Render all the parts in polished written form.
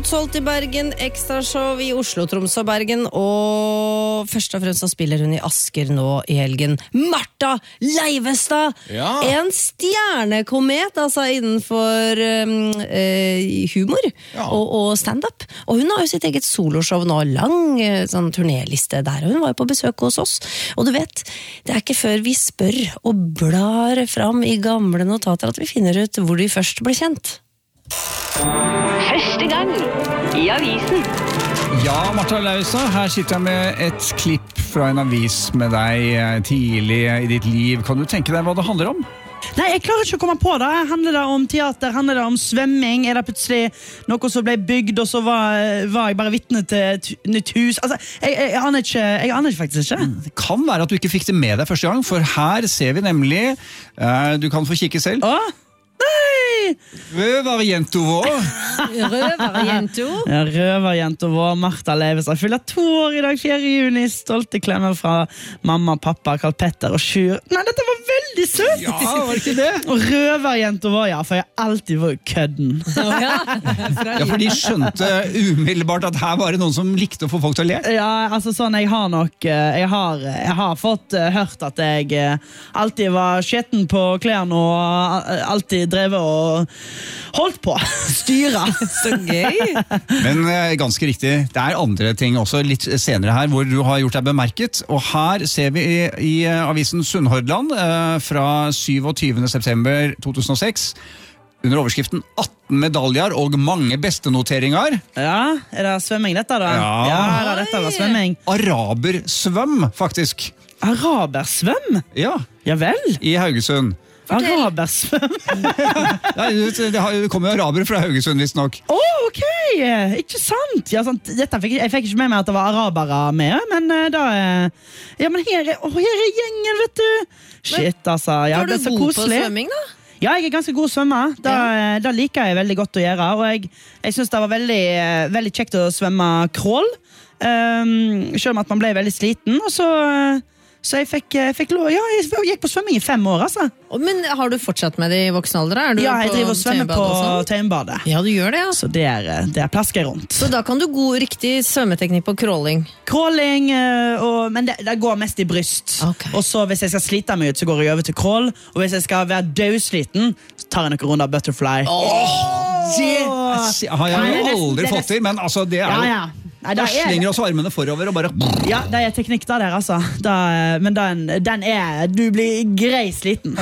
Solgt i Bergen, ekstrashow i Oslo, Troms og Bergen, og først og fremst så spiller hun i Asker nå i helgen. Martha Leivestad! Ja. En stjernekomet, altså innenfor humor og stand-up. Og hun har jo sitt eget soloshow nå, lang sånn turnéliste der, og hun var jo på besøk hos oss. Og du vet, det er ikke før vi spør og blar fram i gamle notater at vi finner ut hvor de først ble kjent. Første gang i avisen. Ja, Martha Leivestad, her sitter jeg med et klipp fra en avis med deg tidlig i ditt liv. Kan du tenke deg hva det handler om? Nei, jeg klarer ikke å komme på det. Handler det om teater? Handler det om svømming? Er det plutselig noe som ble bygd, og så var jeg bare vitne til et nytt hus? Altså, jeg aner ikke faktisk ikke. Det kan være at du ikke fikk det med deg første gang, for her ser vi nemlig, du kan få kikke selv. Nei! Røverjenta vår. Røverjenta. Ja, røverjenta vår, Martha Leivestad. Jeg fyller 2 år i dag, 4. juni. Stolte klemmer fra mamma, pappa, Karl Petter og Sjur. Nei, dette var veldig søtt! Ja, var det ikke det? Og røverjenta vår, ja, for jeg har alltid vært kødden. Ja, for de skjønte umiddelbart at her var det noen som likte å få folk til å le. Ja, altså sånn, jeg har fått hørt at jeg alltid var skjetten på klærne og alltid drevet og holdt på. Styra. Så gøy. Men ganske riktig, det er andre ting også litt senere her hvor du har gjort deg bemerket, og her ser vi i avisen Sunnhordland fra 27. september 2006 under overskriften 18 medaljer og mange bestenoteringer. Ja, er det svømming dette da? Ja, dette var svømming. Arabersvøm, faktisk. Arabersvøm? Ja, Ja vel. i Haugesund. Arabersvøm? Det kommer jo arabere fra Haugesund, visst nok. Ok, ikke sant? Ja, sant. Jeg fikk ikke med meg at det var arabere med, men men her er gjengen, vet du. Shit, altså. Ja, Var det du er så god på koselig. svømming da? Ja, jeg er ganske god svømmer. Det liker jeg veldig godt å gjøre, og jeg synes det var veldig kjekt å svømme crawl, selv om at man ble veldig sliten, og så jeg fikk lov. Ja, jeg gikk på svømming i 5 år, altså. Men har du fortsatt med det i voksen alder? Ja, jeg driver og svømmer på Tøyenbadet. Ja, du gjør det, ja. Så der plasker jeg rundt. Så da kan du riktig svømmeteknikk på crawling. Crawling, men det går mest i bryst. Ok. Og så hvis jeg skal slite meg ut, så går jeg over til crawl. Og hvis jeg skal være dødsliten, så tar jeg noen runder butterfly. Det har jeg jo aldri fått til, men altså, det er jo... Nei, Da slenger oss armene forover og bare... Ja, det er teknikk der, altså. Men den er... Du blir grei sliten.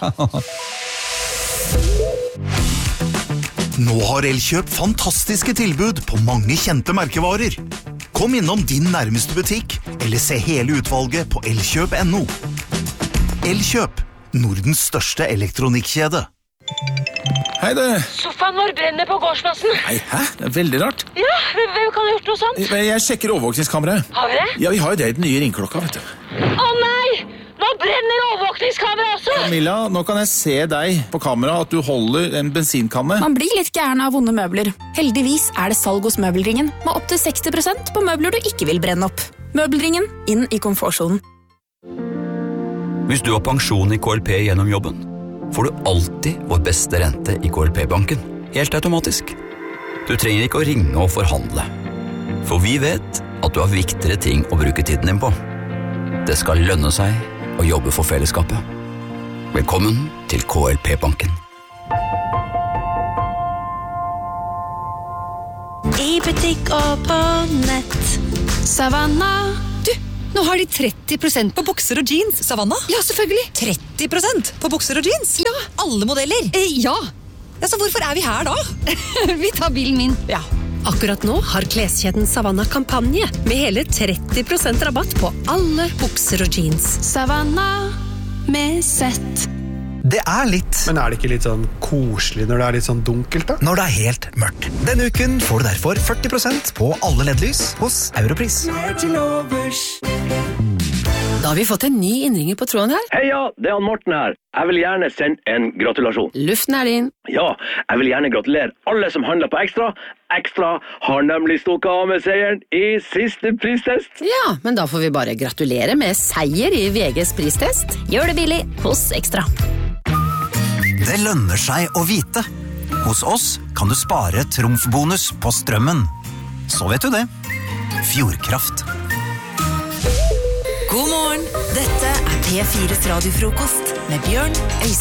Nå har Elkjøp fantastiske tilbud på mange kjente merkevarer. Kom innom din nærmeste butikk, eller se hele utvalget på elkjøp.no. Elkjøp, Nordens største elektronikkjede. Hei du. Sofaen vår brenner på gårdsplassen. Nei, hæ? Det er veldig rart. Ja, hvem kan ha gjort noe sånt? Jeg sjekker overvåkningskameraet. Har vi det? Ja, vi har jo det i den nye ringklokka, vet du. Å nei! Nå brenner overvåkningskamera også! Camilla, nå kan jeg se deg på kamera at du holder en bensinkanne. Man blir litt gæren av vonde møbler. Heldigvis er det salg hos Møbelringen, med opp til 60% på møbler du ikke vil brenne opp. Møbelringen, inn i komfortzonen. Hvis du har pensjon i KLP gjennom jobben, får du alltid vår beste rente i KLP-banken. Helt automatisk. Du trenger ikke å ringe og forhandle. For vi vet at du har viktigere ting å bruke tiden din på. Det skal lønne seg å jobbe for fellesskapet. Velkommen til KLP-banken. I butikk og på nett. Savanna. Du, nå har de 30% på bukser og jeans. Savanna? Ja, selvfølgelig. 30% på bukser og jeans? Ja. Alle modeller? Ja. Ja, så hvorfor er vi her da? Vi tar bilen min. Ja. Akkurat nå har kleskjeden Savanna kampanje med hele 30% rabatt på alle bukser og jeans. Savanna med sett. Det er litt. Men er det ikke litt sånn koselig når det er litt sånn dunkelt da? Når det er helt mørkt. Denne uken får du derfor 40% på alle LED-lys hos Europris. Da har vi fått en ny innringer på tråden her. Heia, det er han Morten her. Jeg vil gjerne sende en gratulasjon. Luften er din. Ja, jeg vil gjerne gratulere alle som handler på Ekstra. Ekstra har nemlig stukket av med seieren i siste pristest. Ja, men da får vi bare gratulere med seier i VGs pristest. Gjør det billig hos Ekstra. Det lønner seg å vite. Hos oss kan du spare trumfbonus på strømmen. Så vet du det. Fjordkraft. God morgen, dette P4's radiofrokost med Bjørn, Øystein